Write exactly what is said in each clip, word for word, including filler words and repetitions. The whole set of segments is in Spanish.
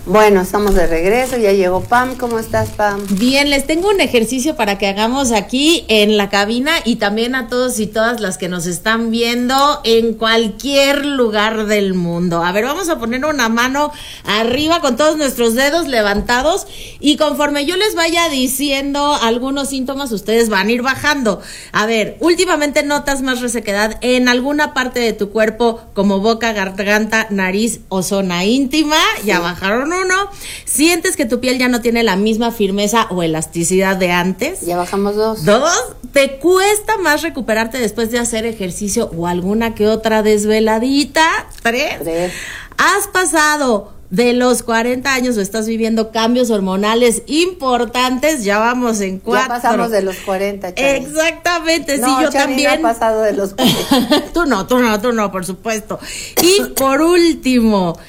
Bueno, estamos de regreso, ya llegó Pam. ¿Cómo estás, Pam? Bien, les tengo un ejercicio para que hagamos aquí en la cabina y también a todos y todas las que nos están viendo en cualquier lugar del mundo. A ver, vamos a poner una mano arriba con todos nuestros dedos levantados y conforme yo les vaya diciendo algunos síntomas, ustedes van a ir bajando. A ver, últimamente notas más resequedad en alguna parte de tu cuerpo como boca, garganta, nariz o zona íntima. Sí. Ya bajaron uno. ¿Sientes que tu piel ya no tiene la misma firmeza o elasticidad de antes? Ya bajamos dos. ¿Dos? ¿Te cuesta más recuperarte después de hacer ejercicio o alguna que otra desveladita? ¿Tres? Tres. ¿Has pasado de los cuarenta años o estás viviendo cambios hormonales importantes? Ya vamos en cuatro. Ya pasamos de los cuarenta, Chari. Exactamente, no, sí, yo Chari también. No ha pasado de los cuarenta. Tú no, tú no, tú no, por supuesto. Y por último,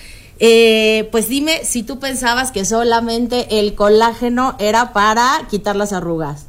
eh, pues dime si tú pensabas que solamente el colágeno era para quitar las arrugas.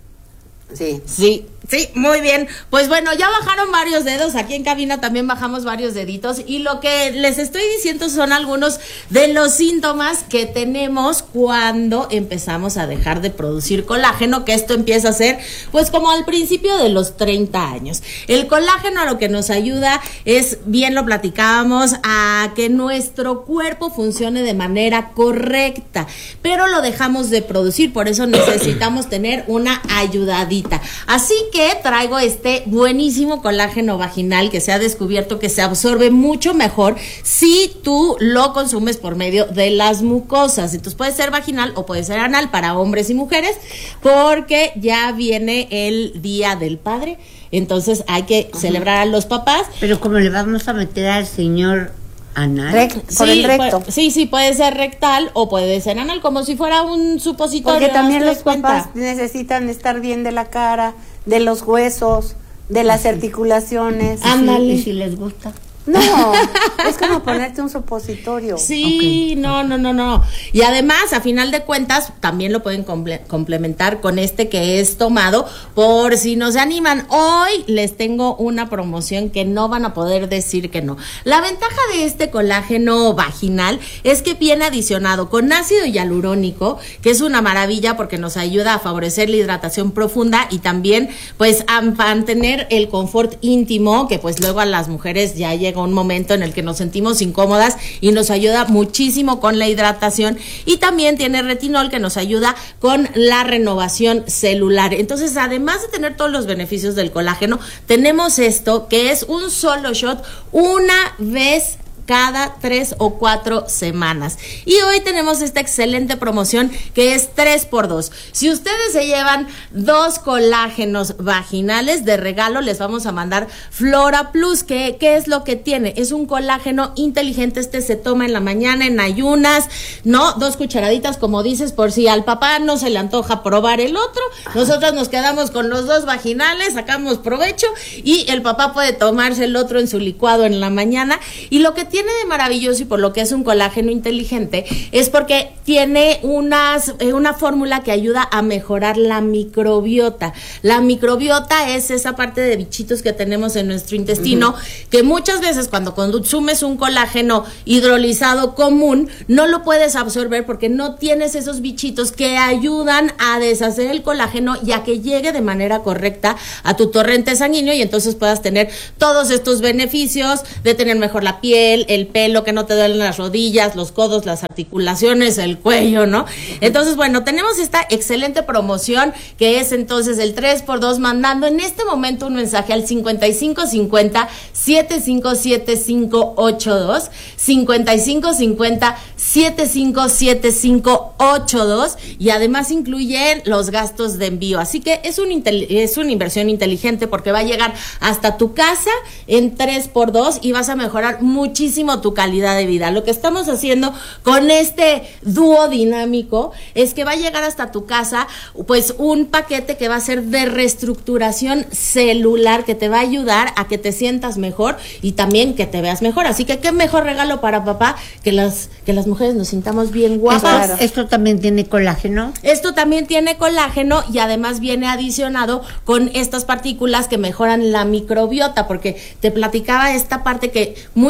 Sí. Sí. Sí, muy bien. Pues bueno, ya bajaron varios dedos. Aquí en cabina también bajamos varios deditos. Y lo que les estoy diciendo son algunos de los síntomas que tenemos cuando empezamos a dejar de producir colágeno, que esto empieza a ser, pues como al principio de los treinta años. El colágeno a lo que nos ayuda es, bien lo platicábamos, a que nuestro cuerpo funcione de manera correcta, pero lo dejamos de producir, por eso necesitamos tener una ayudadita. Así que traigo este buenísimo colágeno vaginal que se ha descubierto que se absorbe mucho mejor si tú lo consumes por medio de las mucosas. Entonces puede ser vaginal o puede ser anal para hombres y mujeres, porque ya viene el Día del Padre, entonces hay que Ajá. celebrar a los papás. Pero como le vamos a meter al señor anal, Rect, por sí, el recto. Puede, sí, sí, puede ser rectal o puede ser anal, como si fuera un supositorio. Porque también los cuenta? papás necesitan estar bien de la cara, de los huesos, de las articulaciones. Ándale. ¿Y si les gusta? No, es como ponerte un supositorio. Sí, okay. no, no, no, no. Y además, a final de cuentas, también lo pueden comple- complementar con este que es tomado, por si no se animan. Hoy les tengo una promoción que no van a poder decir que no. La ventaja de este colágeno vaginal es que viene adicionado con ácido hialurónico, que es una maravilla porque nos ayuda a favorecer la hidratación profunda y también, pues, a mantener el confort íntimo, que pues luego a las mujeres ya llega un momento en el que nos sentimos incómodas y nos ayuda muchísimo con la hidratación, y también tiene retinol que nos ayuda con la renovación celular. Entonces, además de tener todos los beneficios del colágeno, tenemos esto que es un solo shot una vez cada tres o cuatro semanas. Y hoy tenemos esta excelente promoción que es tres por dos. Si ustedes se llevan dos colágenos vaginales de regalo, les vamos a mandar Flora Plus. ¿Qué, qué es lo que tiene? Es un colágeno inteligente. Este se toma en la mañana, en ayunas, ¿no? Dos cucharaditas, como dices, por si al papá no se le antoja probar el otro. Nosotros nos quedamos con los dos vaginales, sacamos provecho y el papá puede tomarse el otro en su licuado en la mañana. Y lo que tiene tiene de maravilloso y por lo que es un colágeno inteligente es porque tiene unas, eh, una fórmula que ayuda a mejorar la microbiota. La microbiota es esa parte de bichitos que tenemos en nuestro intestino, uh-huh. que muchas veces cuando consumes un colágeno hidrolizado común no lo puedes absorber porque no tienes esos bichitos que ayudan a deshacer el colágeno y a que llegue de manera correcta a tu torrente sanguíneo y entonces puedas tener todos estos beneficios de tener mejor la piel, el pelo, que no te duelen las rodillas, los codos, las articulaciones, el cuello, ¿no? Entonces, bueno, tenemos esta excelente promoción que es entonces el tres por dos, mandando en este momento un mensaje al cincuenta y cinco cincuenta, setenta y cinco setenta y cinco ochenta y dos, cincuenta y cinco cincuenta, setenta y cinco setenta y cinco ochenta y dos, y además incluyen los gastos de envío. Así que es, un intel- es una inversión inteligente porque va a llegar hasta tu casa en tres por dos y vas a mejorar muchísimo tu calidad de vida. Lo que estamos haciendo con este dúo dinámico es que va a llegar hasta tu casa pues un paquete que va a ser de reestructuración celular que te va a ayudar a que te sientas mejor y también que te veas mejor. Así que qué mejor regalo para papá que las que las mujeres nos sintamos bien guapas. Claro. ¿Esto también tiene colágeno? Esto también tiene colágeno y además viene adicionado con estas partículas que mejoran la microbiota, porque te platicaba esta parte que muchas veces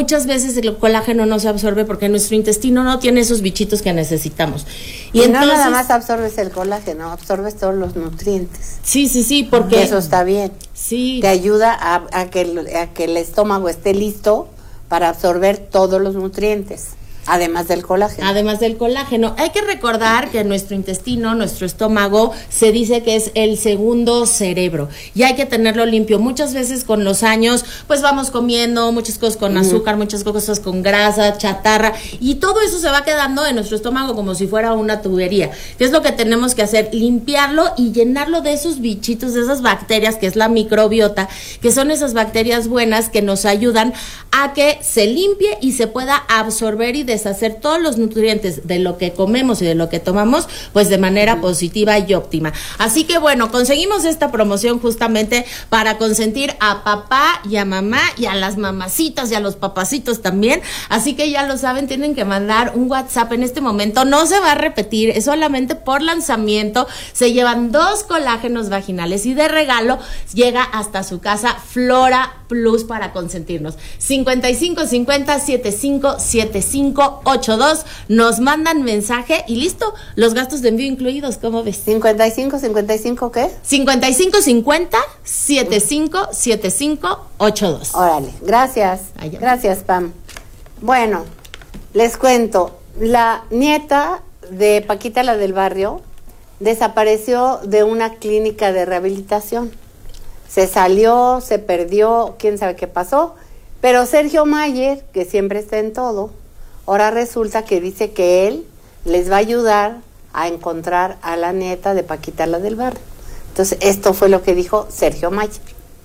veces el colágeno no se absorbe porque nuestro intestino no tiene esos bichitos que necesitamos. Y, y entonces, no nada más absorbes el colágeno, absorbes todos los nutrientes. Sí, sí, sí, porque... Y eso está bien. Sí. Te ayuda a, a, que, a que el estómago esté listo para absorber todos los nutrientes. Además del colágeno. Además del colágeno. Hay que recordar que nuestro intestino, nuestro estómago, se dice que es el segundo cerebro y hay que tenerlo limpio. Muchas veces con los años, pues vamos comiendo muchas cosas con azúcar, mm. muchas cosas con grasa, chatarra, y todo eso se va quedando en nuestro estómago como si fuera una tubería. ¿Qué es lo que tenemos que hacer? Limpiarlo y llenarlo de esos bichitos, de esas bacterias, que es la microbiota, que son esas bacterias buenas que nos ayudan a que se limpie y se pueda absorber y deshacer todos los nutrientes de lo que comemos y de lo que tomamos, pues de manera uh-huh. positiva y óptima. Así que bueno, conseguimos esta promoción justamente para consentir a papá y a mamá y a las mamacitas y a los papacitos también. Así que ya lo saben, tienen que mandar un WhatsApp en este momento. No se va a repetir, es solamente por lanzamiento. Se llevan dos colágenos vaginales y de regalo llega hasta su casa Flora Plus para consentirnos. cincuenta y cinco cincuenta setenta y cinco setenta y cinco ochenta y dos, nos mandan mensaje y listo, los gastos de envío incluidos, ¿cómo ves? cincuenta y cinco cincuenta y cinco ¿qué? cincuenta y cinco cincuenta setenta y cinco setenta y cinco ochenta y dos. Órale, gracias. Allá. Gracias, Pam. Bueno, les cuento, la nieta de Paquita, la del barrio, desapareció de una clínica de rehabilitación. Se salió, se perdió, quién sabe qué pasó, pero Sergio Mayer, que siempre está en todo, ahora resulta que dice que él les va a ayudar a encontrar a la nieta de Paquita, la del barrio. Entonces, esto fue lo que dijo Sergio Mayer.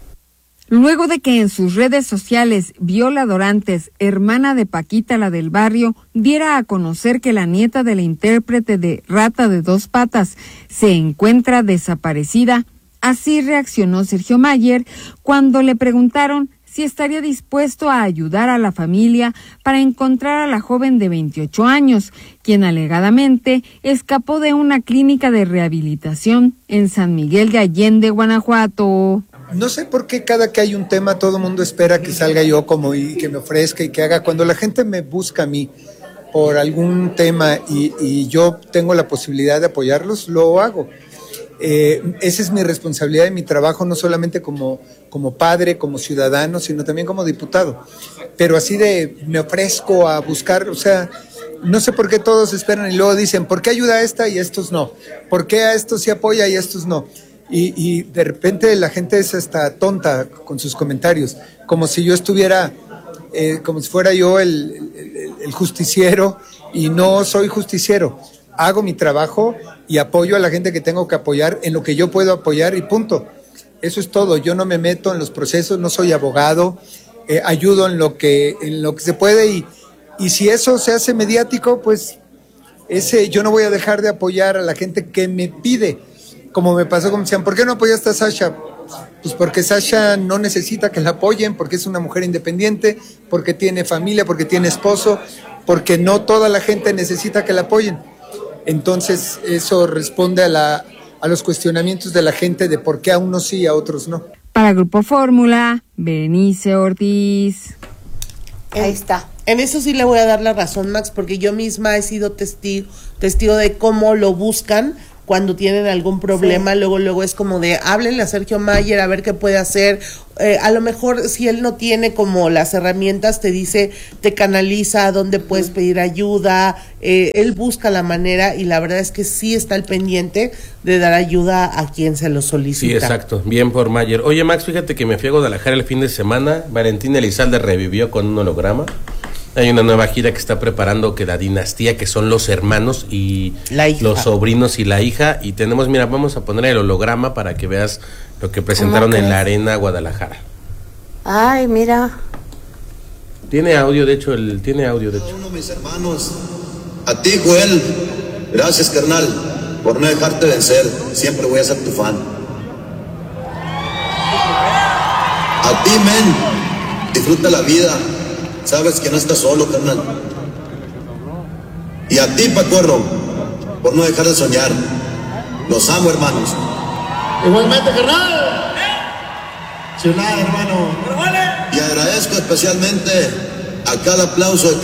Luego de que en sus redes sociales Viola Dorantes, hermana de Paquita, la del barrio, diera a conocer que la nieta de la intérprete de Rata de Dos Patas se encuentra desaparecida, así reaccionó Sergio Mayer cuando le preguntaron si estaría dispuesto a ayudar a la familia para encontrar a la joven de veintiocho años, quien alegadamente escapó de una clínica de rehabilitación en San Miguel de Allende, Guanajuato. No sé por qué cada que hay un tema todo el mundo espera que salga yo como y que me ofrezca y que haga. Cuando la gente me busca a mí por algún tema y, y yo tengo la posibilidad de apoyarlos, lo hago. Eh, esa es mi responsabilidad y mi trabajo, no solamente como, como padre, como ciudadano, sino también como diputado. Pero así de me ofrezco a buscar, o sea, no sé por qué todos esperan y luego dicen, ¿por qué ayuda a esta y a estos no? ¿Por qué a estos sí apoya y a estos no? Y, y de repente la gente es hasta tonta con sus comentarios, como si yo estuviera, eh, como si fuera yo el, el, el justiciero, y no soy justiciero. Hago mi trabajo y apoyo a la gente que tengo que apoyar en lo que yo puedo apoyar y punto. Eso es todo. Yo no me meto en los procesos, no soy abogado, eh, ayudo en lo que en lo que se puede y, y si eso se hace mediático, pues ese yo no voy a dejar de apoyar a la gente que me pide. Como me pasó, como decían, ¿por qué no apoyaste a Sasha? Pues porque Sasha no necesita que la apoyen, porque es una mujer independiente, porque tiene familia, porque tiene esposo, porque no toda la gente necesita que la apoyen. Entonces eso responde a, la, a los cuestionamientos de la gente de por qué a unos sí y a otros no. Para Grupo Fórmula, Berenice Ortiz. Ahí está. En eso sí le voy a dar la razón, Max, porque yo misma he sido testigo, testigo de cómo lo buscan cuando tienen algún problema, sí. luego luego es como de, háblenle a Sergio Mayer a ver qué puede hacer, eh, a lo mejor si él no tiene como las herramientas, te dice, te canaliza a dónde puedes pedir ayuda, eh, él busca la manera y la verdad es que sí está al pendiente de dar ayuda a quien se lo solicita. Sí, exacto, bien por Mayer. Oye, Max, fíjate que me fui a Guadalajara el fin de semana, Valentín Elizalde revivió con un holograma. Hay una nueva gira que está preparando que la dinastía, que son los hermanos y los sobrinos y la hija. Y tenemos, mira, vamos a poner el holograma para que veas lo que presentaron en la Arena Guadalajara. Ay, mira. Tiene audio, de hecho, el tiene audio, de hecho. Uno, mis hermanos, a ti, Joel, gracias, carnal, por no dejarte vencer. Siempre voy a ser tu fan. A ti, men, disfruta la vida. Sabes que no estás solo, carnal. Y a ti, Pacuerro, por no dejar de soñar. Los amo, hermanos. Igualmente, carnal. Chulada, hermano. Y agradezco especialmente a cada aplauso,